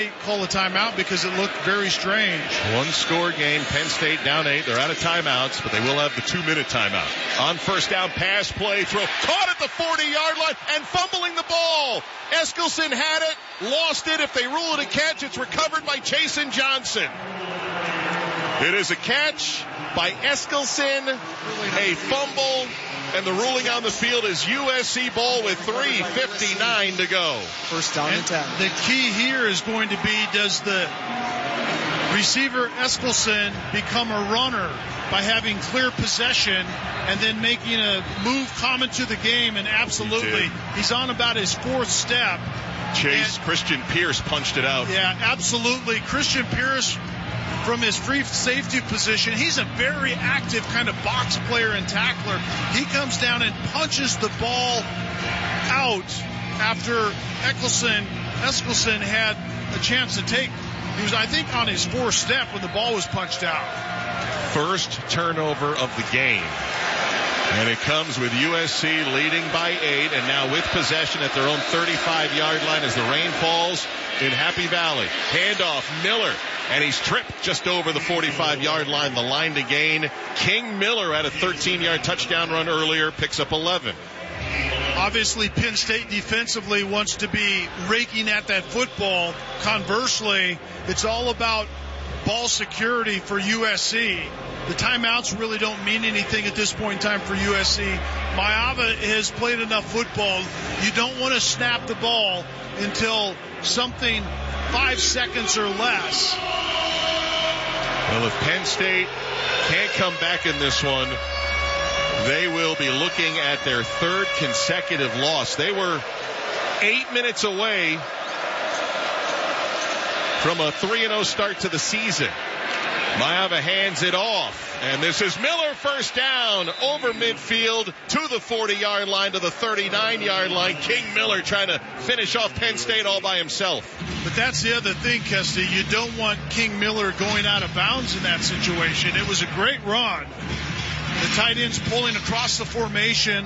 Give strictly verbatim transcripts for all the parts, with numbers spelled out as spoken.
call a timeout because it looked very strange. One score game, Penn State down eight. They're out of timeouts, but they will have the two-minute timeout. On first down, pass play, throw, caught at the forty-yard line and fumbling the ball. Eskilsson had it, lost it. If they rule it a catch, it's recovered by Chasen Johnson. It is a catch by Eskilsson, a fumble, and the ruling on the field is U S C ball with three fifty-nine to go. First down and ten. The key here is going to be, does the receiver Eskilsson become a runner by having clear possession and then making a move common to the game? And absolutely, he he's on about his fourth step. Chase, and, Christian Pierce punched it out. Yeah, absolutely. Christian Pierce, from his free safety position, he's a very active kind of box player and tackler. He comes down and punches the ball out after Eskilsson, Eskilsson had a chance to take. He was, I think, on his fourth step when the ball was punched out. First turnover of the game. And it comes with U S C leading by eight, and now with possession at their own thirty-five-yard line as the rain falls in Happy Valley. Handoff, Miller, and he's tripped just over the forty-five-yard line. The line to gain. King Miller had a thirteen-yard touchdown run earlier, picks up eleven. Obviously, Penn State defensively wants to be raking at that football. Conversely, it's all about ball security for U S C. The timeouts really don't mean anything at this point in time for U S C. Maiava has played enough football. You don't want to snap the ball until something five seconds or less. Well, if Penn State can't come back in this one, they will be looking at their third consecutive loss. They were eight minutes away from a three and oh start to the season. Maiava hands it off, and this is Miller first down over midfield to the forty-yard line, to the thirty-nine-yard line. King Miller trying to finish off Penn State all by himself. But that's the other thing, Kesty. You don't want King Miller going out of bounds in that situation. It was a great run. The tight end's pulling across the formation.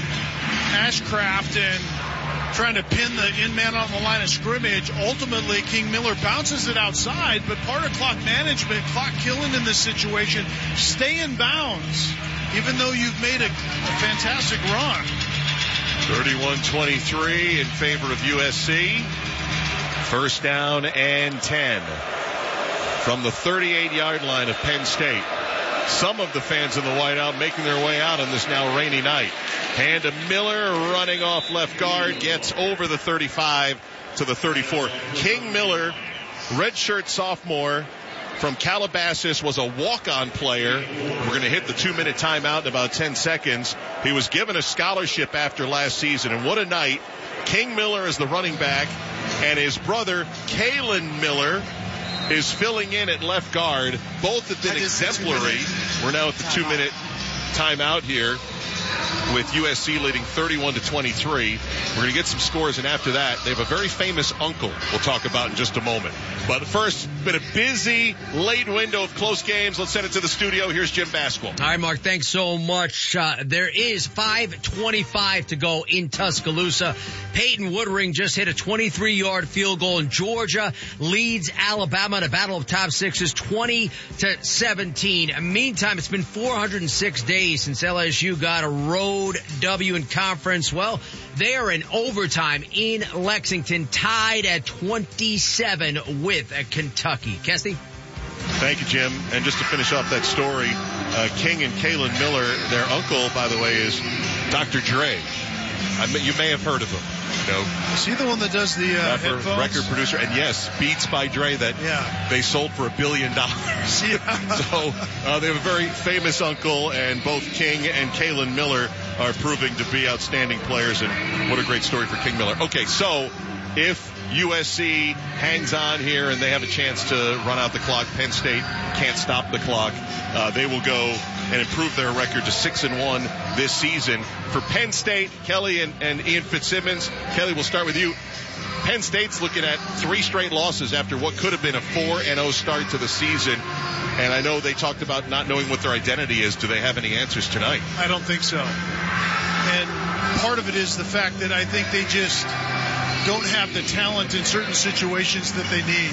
Ashcraft and trying to pin the in-man on the line of scrimmage. Ultimately, King Miller bounces it outside, but part of clock management, clock killing in this situation, stay in bounds, even though you've made a, a fantastic run. thirty-one twenty-three in favor of U S C. First down and ten from the thirty-eight-yard line of Penn State. Some of the fans in the whiteout making their way out on this now rainy night. Hand to Miller, running off left guard, gets over the thirty-five to the thirty-four. King Miller, redshirt sophomore from Calabasas, was a walk-on player. We're going to hit the two-minute timeout in about ten seconds. He was given a scholarship after last season, and what a night. King Miller is the running back, and his brother, Kalen Miller, is filling in at left guard. Both have been exemplary. We're now at the two-minute timeout here with U S C leading thirty-one to twenty-three. We're going to get some scores, and after that, they have a very famous uncle we'll talk about in just a moment. But first, been a busy late window of close games. Let's send it to the studio. Here's Jim Basquill. All right, Mark, thanks so much. Uh, there is five twenty-five to go in Tuscaloosa. Peyton Woodring just hit a twenty-three-yard field goal, and Georgia leads Alabama in a battle of top sixes twenty to seventeen. Meantime, it's been four hundred six days since L S U got a road W in conference. Well, they are in overtime in Lexington, tied at twenty-seven with Kentucky. Kesty? Thank you, Jim. And just to finish off that story, uh, King and Kalen Miller, their uncle, by the way, is Doctor Dre. I mean, you may have heard of him. You know, is he the one that does the uh, rapper, headphones? Record producer, and yes, Beats by Dre that yeah. they sold for a billion dollars. Yeah. So uh, they have a very famous uncle, and both King and Kalen Miller are proving to be outstanding players, and what a great story for King Miller. Okay, so if U S C hangs on here and they have a chance to run out the clock, Penn State can't stop the clock, uh, they will go and improve their record to six and one this season. For Penn State, Kelly and, and Ian Fitzsimmons, Kelly, we'll start with you. Penn State's looking at three straight losses after what could have been a four and oh start to the season. And I know they talked about not knowing what their identity is. Do they have any answers tonight? I don't think so. And part of it is the fact that I think they just don't have the talent in certain situations that they need.